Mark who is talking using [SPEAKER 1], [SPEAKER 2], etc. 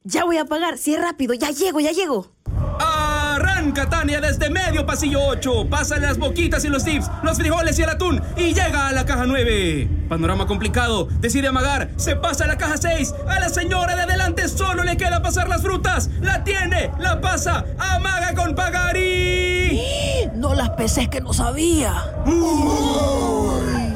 [SPEAKER 1] Ya voy a pagar. Sí, rápido. Ya llego.
[SPEAKER 2] Arranca Tania desde medio pasillo 8. Pasa las boquitas y los tips, los frijoles y el atún y llega a la caja 9. Panorama complicado. Decide amagar. Se pasa a la caja 6. A la señora de adelante solo le queda pasar las frutas. La tiene, la pasa, amaga con pagar y...
[SPEAKER 3] No las pesé, que no sabía.
[SPEAKER 2] Uy.